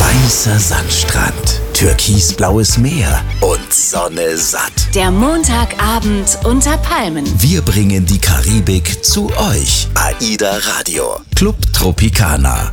Weißer Sandstrand, türkisblaues Meer und Sonne satt. Der Montagabend unter Palmen. Wir bringen die Karibik zu euch. AIDA Radio, Club Tropicana.